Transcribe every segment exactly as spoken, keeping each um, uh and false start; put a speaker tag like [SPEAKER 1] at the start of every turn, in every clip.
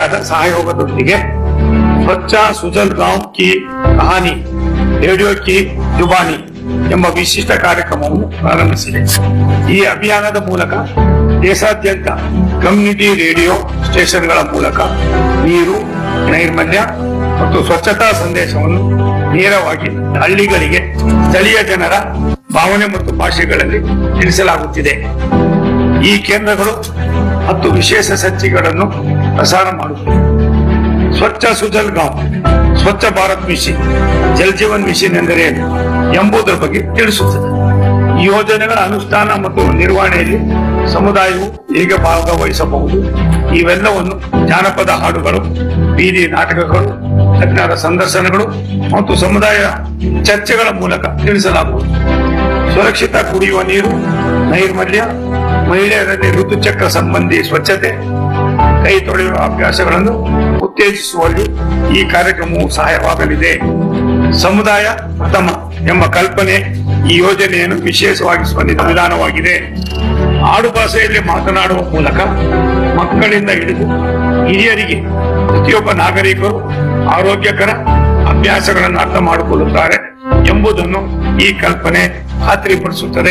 [SPEAKER 1] ಮೀಡಿಯಾದ ಸಹಯೋಗದೊಂದಿಗೆ ಸ್ವಚ್ಛ ಸುಜಲ್ ಗಾಂವ್ ಕಿ ಕಹಾನಿ ರೇಡಿಯೋ ಕಿ ಜುಬಾನಿ ಎಂಬ ವಿಶಿಷ್ಟ ಕಾರ್ಯಕ್ರಮವನ್ನು ಪ್ರಾರಂಭಿಸಿದೆ. ಈ ಅಭಿಯಾನದ ಮೂಲಕ ದೇಶಾದ್ಯಂತ ಕಮ್ಯುನಿಟಿ ರೇಡಿಯೋ ಸ್ಟೇಷನ್ಗಳ ಮೂಲಕ ನೀರು, ನೈರ್ಮಲ್ಯ ಮತ್ತು ಸ್ವಚ್ಛತಾ ಸಂದೇಶವನ್ನು ನೇರವಾಗಿ ಹಳ್ಳಿಗಳಿಗೆ ಸ್ಥಳೀಯ ಜನರ ಭಾವನೆ ಮತ್ತು ಭಾಷೆಗಳಲ್ಲಿ ತಿಳಿಸಲಾಗುತ್ತಿದೆ. ಈ ಕೇಂದ್ರಗಳು ಮತ್ತು ವಿಶೇಷ ಸಂಚಿಕೆಗಳನ್ನು ಪ್ರಸಾರ ಮಾಡುತ್ತವೆ. ಸ್ವಚ್ಛ ಸುಜಲ್ ಗಾಂವ್, ಸ್ವಚ್ಛ ಭಾರತ್ ಮಿಷನ್, ಜಲ್ ಜೀವನ್ ಮಿಷನ್ ಎಂದರೇನು ಎಂಬುದರ ಬಗ್ಗೆ ತಿಳಿಸುತ್ತದೆ. ಈ ಯೋಜನೆಗಳ ಅನುಷ್ಠಾನ ಮತ್ತು ನಿರ್ವಹಣೆಯಲ್ಲಿ ಸಮುದಾಯವು ಹೇಗೆ ಭಾಗವಹಿಸಬಹುದು ಇವೆಲ್ಲವನ್ನು ಜಾನಪದ ಹಾಡುಗಳು, ಬೀದಿ ನಾಟಕಗಳು, ತಜ್ಞರ ಸಂದರ್ಶನಗಳು ಮತ್ತು ಸಮುದಾಯ ಚರ್ಚೆಗಳ ಮೂಲಕ ತಿಳಿಸಲಾಗುವುದು. ಸುರಕ್ಷಿತ ಕುಡಿಯುವ ನೀರು, ನೈರ್ಮಲ್ಯ, ಮಹಿಳೆಯರಲ್ಲಿ ಋತುಚಕ್ರ ಸಂಬಂಧಿ ಸ್ವಚ್ಛತೆ, ಕೈ ತೊಳೆಯುವ ಅಭ್ಯಾಸಗಳನ್ನು ಉತ್ತೇಜಿಸುವಲ್ಲಿ ಈ ಕಾರ್ಯಕ್ರಮವು ಸಹಾಯವಾಗಲಿದೆ. ಸಮುದಾಯ ಪ್ರಥಮ ಎಂಬ ಕಲ್ಪನೆ ಈ ಯೋಜನೆಯನ್ನು ವಿಶೇಷವಾಗಿಸುವ ವಿಧಾನವಾಗಿದೆ. ಆಡು ಭಾಷೆಯಲ್ಲಿ ಮಾತನಾಡುವ ಮೂಲಕ ಮಕ್ಕಳಿಂದ ಹಿಡಿದು ಹಿರಿಯರಿಗೆ ಪ್ರತಿಯೊಬ್ಬ ನಾಗರಿಕರು ಆರೋಗ್ಯಕರ ಅಭ್ಯಾಸಗಳನ್ನು ಅರ್ಥ ಮಾಡಿಕೊಳ್ಳುತ್ತಾರೆ ಎಂಬುದನ್ನು ಈ ಕಲ್ಪನೆ ಖಾತ್ರಿಪಡಿಸುತ್ತದೆ.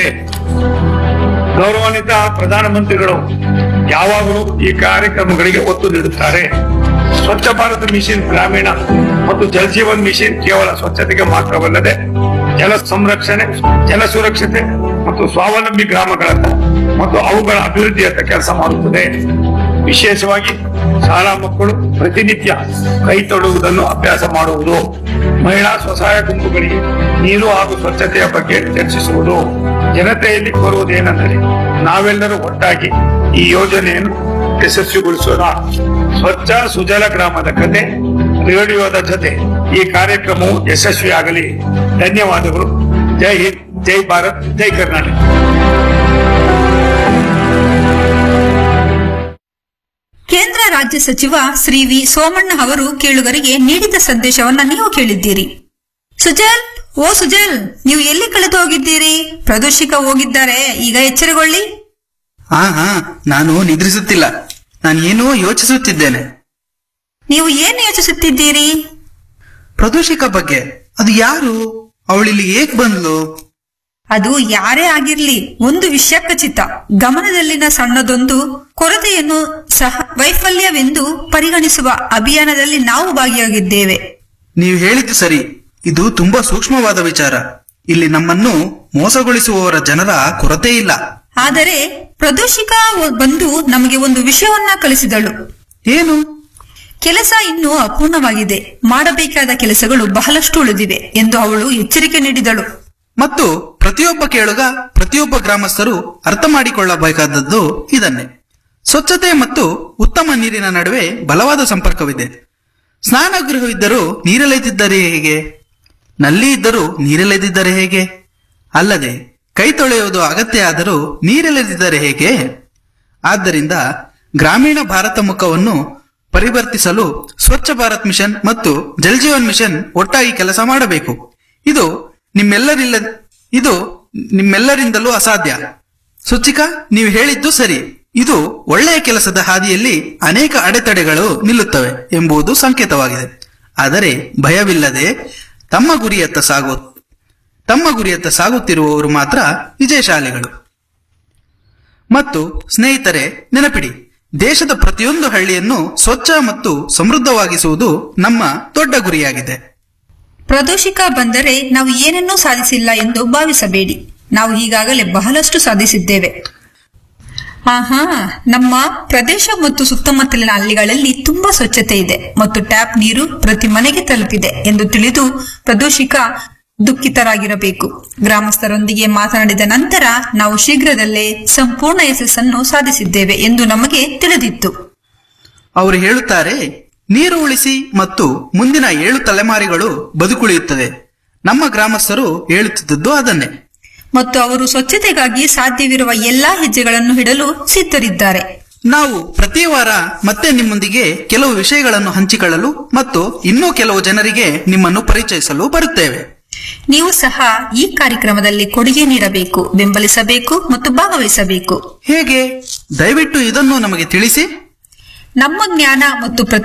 [SPEAKER 1] ಗೌರವಾನ್ವಿತ ಪ್ರಧಾನಮಂತ್ರಿಗಳು ಯಾವಾಗಲೂ ಈ ಕಾರ್ಯಕ್ರಮಗಳಿಗೆ ಒತ್ತು ನೀಡುತ್ತಾರೆ. ಸ್ವಚ್ಛ ಭಾರತ ಮಿಷನ್ ಗ್ರಾಮೀಣ ಮತ್ತು ಜಲ್ ಜೀವನ್ ಮಿಷನ್ ಕೇವಲ ಸ್ವಚ್ಛತೆಗೆ ಮಾತ್ರವಲ್ಲದೆ ಜಲ ಸಂರಕ್ಷಣೆ, ಜಲ ಸುರಕ್ಷತೆ ಮತ್ತು ಸ್ವಾವಲಂಬಿ ಗ್ರಾಮಗಳತ್ತ ಮತ್ತು ಅವುಗಳ ಅಭಿವೃದ್ಧಿಯತ್ತ ಕೆಲಸ ಮಾಡುತ್ತದೆ. ವಿಶೇಷವಾಗಿ ಶಾಲಾ ಮಕ್ಕಳು ಪ್ರತಿನಿತ್ಯ ಕೈ ತೊಡುವುದನ್ನು ಅಭ್ಯಾಸ ಮಾಡುವುದು, ಮಹಿಳಾ ಸ್ವಸಹಾಯ ಗುಂಪುಗಳಿಗೆ ನೀರು ಹಾಗೂ ಸ್ವಚ್ಛತೆಯ ಬಗ್ಗೆ ಚರ್ಚಿಸುವುದು. ಜನತೆಯಲ್ಲಿ ಕೋರುವುದೇನೆಂದರೆ ನಾವೆಲ್ಲರೂ ಒಟ್ಟಾಗಿ ಈ ಯೋಜನೆಯನ್ನು ಯಶಸ್ವಿಗೊಳಿಸೋಣ. ಸ್ವಚ್ಛ ಸುಜಲ ಗ್ರಾಮದ ಕತೆ ರೇಡಿಯೋದ ಜೊತೆ ಈ ಕಾರ್ಯಕ್ರಮವು ಯಶಸ್ವಿಯಾಗಲಿ. ಧನ್ಯವಾದಗಳು. ಜೈ ಹಿಂದ್, ಜೈ ಭಾರತ್, ಜೈ ಕರ್ನಾಟಕ.
[SPEAKER 2] ಕೇಂದ್ರ ರಾಜ್ಯ ಸಚಿವ ಶ್ರೀ ವಿ ಸೋಮಣ್ಣ ಅವರು ಕೇಳುಗರಿಗೆ ನೀಡಿದ ಸಂದೇಶವನ್ನ ನೀವು ಕೇಳಿದ್ದೀರಿ. ಸುಜಲ್, ಓ ಸುಜಲ್, ನೀವು ಎಲ್ಲಿ ಕಳೆದು ಹೋಗಿದ್ದೀರಿ? ಪ್ರದೂಷಿಕ ಹೋಗಿದ್ದಾರೆ, ಈಗ ಎಚ್ಚರಗೊಳ್ಳಿ.
[SPEAKER 3] ಹಾ ಹಾ ನಾನು ನಿದ್ರಿಸುತ್ತಿಲ್ಲ, ನಾನು ಏನೋ ಯೋಚಿಸುತ್ತಿದ್ದೇನೆ.
[SPEAKER 2] ನೀವು ಏನು ಯೋಚಿಸುತ್ತಿದ್ದೀರಿ?
[SPEAKER 3] ಪ್ರದೂಷಿಕ ಬಗ್ಗೆ. ಅದು ಯಾರು? ಅವಳಿಲ್ಲಿ ಏಕ್ ಬಂದ್ಲು?
[SPEAKER 2] ಅದು ಯಾರೇ ಆಗಿರ್ಲಿ, ಒಂದು ವಿಷಯ ಖಚಿತ. ಗಮನದಲ್ಲಿನ ಸಣ್ಣದೊಂದು ಕೊರತೆಯನ್ನು ಸಹ ವೈಫಲ್ಯವೆಂದು ಪರಿಗಣಿಸುವ ಅಭಿಯಾನದಲ್ಲಿ ನಾವು ಭಾಗಿಯಾಗಿದ್ದೇವೆ.
[SPEAKER 3] ನೀವು ಹೇಳಿದ್ದು ಸರಿ. ಇದು ತುಂಬಾ ಸೂಕ್ಷ್ಮವಾದ ವಿಚಾರ. ಇಲ್ಲಿ ನಮ್ಮನ್ನು ಮೋಸಗೊಳಿಸುವವರ ಜನರ ಕೊರತೆ ಇಲ್ಲ.
[SPEAKER 2] ಆದರೆ ಪ್ರದೂಷಿಕ ಬಂದು ನಮಗೆ ಒಂದು ವಿಷಯವನ್ನ ಕಲಿಸಿದಳು.
[SPEAKER 3] ಏನು?
[SPEAKER 2] ಕೆಲಸ ಇನ್ನೂ ಅಪೂರ್ಣವಾಗಿದೆ, ಮಾಡಬೇಕಾದ ಕೆಲಸಗಳು ಬಹಳಷ್ಟು ಉಳಿದಿವೆ ಎಂದು ಅವಳು ಎಚ್ಚರಿಕೆ ನೀಡಿದಳು.
[SPEAKER 3] ಮತ್ತು ಪ್ರತಿಯೊಬ್ಬ ಕೇಳುಗ, ಪ್ರತಿಯೊಬ್ಬ ಗ್ರಾಮಸ್ಥರು ಅರ್ಥ ಮಾಡಿಕೊಳ್ಳಬೇಕಾದದ್ದು ಇದನ್ನೇ. ಸ್ವಚ್ಛತೆ ಮತ್ತು ಉತ್ತಮ ನೀರಿನ ನಡುವೆ ಬಲವಾದ ಸಂಪರ್ಕವಿದೆ. ಸ್ನಾನಗೃಹವಿದ್ದರೂ ನೀರೆಳೆದಿದ್ದರೆ ಹೇಗೆ? ನಲ್ಲಿ ಇದ್ದರೂ ನೀರೆಳೆದಿದ್ದರೆ ಹೇಗೆ? ಅಲ್ಲದೆ ಕೈ ತೊಳೆಯುವುದು ಅಗತ್ಯ ಆದರೂ ನೀರೆಳೆದಿದ್ದರೆ ಹೇಗೆ? ಆದ್ದರಿಂದ ಗ್ರಾಮೀಣ ಭಾರತ ಮುಖವನ್ನು ಪರಿವರ್ತಿಸಲು ಸ್ವಚ್ಛ ಭಾರತ್ ಮಿಷನ್ ಮತ್ತು ಜಲ್ ಜೀವನ್ ಮಿಷನ್ ಒಟ್ಟಾಗಿ ಕೆಲಸ ಮಾಡಬೇಕು. ಇದು ನಿಮ್ಮೆಲ್ಲರಿಲ್ಲ ಇದು ನಿಮ್ಮೆಲ್ಲರಿಂದಲೂ ಅಸಾಧ್ಯ. ಸುಚಿಕಾ, ನೀವು ಹೇಳಿದ್ದು ಸರಿ. ಇದು ಒಳ್ಳೆಯ ಕೆಲಸದ ಹಾದಿಯಲ್ಲಿ ಅನೇಕ ಅಡೆತಡೆಗಳು ನಿಲ್ಲುತ್ತವೆ ಎಂಬುದು ಸಂಕೇತವಾಗಿದೆ. ಆದರೆ ಭಯವಿಲ್ಲದೆ ತಮ್ಮ ಗುರಿಯತ್ತ ಸಾಗು ತಮ್ಮ ಗುರಿಯತ್ತ ಸಾಗುತ್ತಿರುವವರು ಮಾತ್ರ ವಿಜಯಶಾಲಿಗಳು. ಮತ್ತು ಸ್ನೇಹಿತರೆ, ನೆನಪಿಡಿ, ದೇಶದ ಪ್ರತಿಯೊಂದು ಹಳ್ಳಿಯನ್ನು ಸ್ವಚ್ಛ ಮತ್ತು ಸಮೃದ್ಧವಾಗಿಸುವುದು ನಮ್ಮ ದೊಡ್ಡ ಗುರಿಯಾಗಿದೆ.
[SPEAKER 2] ಪ್ರದೂಷಿಕ ಬಂದರೆ ನಾವು ಏನನ್ನೂ ಸಾಧಿಸಿಲ್ಲ ಎಂದು ಭಾವಿಸಬೇಡಿ. ನಾವು ಈಗಾಗಲೇ ಬಹಳಷ್ಟು ಸಾಧಿಸಿದ್ದೇವೆ. ಆಹಾ, ನಮ್ಮ ಪ್ರದೇಶ ಮತ್ತು ಸುತ್ತಮುತ್ತಲಿನ ಹಳ್ಳಿಗಳಲ್ಲಿ ತುಂಬಾ ಸ್ವಚ್ಛತೆ ಇದೆ ಮತ್ತು ಟ್ಯಾಪ್ ನೀರು ಪ್ರತಿ ಮನೆಗೆ ತಲುಪಿದೆ ಎಂದು ತಿಳಿದು ಪ್ರದೂಷಿಕ ದುಃಖಿತರಾಗಿರಬೇಕು. ಗ್ರಾಮಸ್ಥರೊಂದಿಗೆ ಮಾತನಾಡಿದ ನಂತರ ನಾವು ಶೀಘ್ರದಲ್ಲೇ ಸಂಪೂರ್ಣ ಯಶಸ್ಸನ್ನು ಸಾಧಿಸಿದ್ದೇವೆ ಎಂದು ನಮಗೆ ತಿಳಿದಿತ್ತು.
[SPEAKER 3] ಅವರು ಹೇಳುತ್ತಾರೆ, ನೀರು ಉಳಿಸಿ ಮತ್ತು ಮುಂದಿನ ಏಳು ತಲೆಮಾರಿಗಳು ಬದುಕುಳಿಯುತ್ತದೆ. ನಮ್ಮ ಗ್ರಾಮಸ್ಥರು ಹೇಳುತ್ತಿದ್ದದ್ದು ಅದನ್ನೇ.
[SPEAKER 2] ಮತ್ತು ಅವರು ಸ್ವಚ್ಛತೆಗಾಗಿ ಸಾಧ್ಯವಿರುವ ಎಲ್ಲಾ ಹೆಜ್ಜೆಗಳನ್ನು ಇಡಲು ಸಿದ್ಧರಿದ್ದಾರೆ.
[SPEAKER 3] ನಾವು ಪ್ರತಿ ವಾರ ಮತ್ತೆ ನಿಮ್ಮೊಂದಿಗೆ ಕೆಲವು ವಿಷಯಗಳನ್ನು ಹಂಚಿಕೊಳ್ಳಲು ಮತ್ತು ಇನ್ನೂ ಕೆಲವು ಜನರಿಗೆ ನಿಮ್ಮನ್ನು ಪರಿಚಯಿಸಲು ಬರುತ್ತೇವೆ.
[SPEAKER 2] ನೀವು ಸಹ ಈ ಕಾರ್ಯಕ್ರಮದಲ್ಲಿ ಕೊಡುಗೆ ನೀಡಬೇಕು, ಬೆಂಬಲಿಸಬೇಕು ಮತ್ತು ಭಾಗವಹಿಸಬೇಕು.
[SPEAKER 3] ಹೇಗೆ? ದಯವಿಟ್ಟು ಇದನ್ನು ನಮಗೆ ತಿಳಿಸಿ.
[SPEAKER 2] ನಮ್ಮ ಜ್ಞಾನ ಮತ್ತು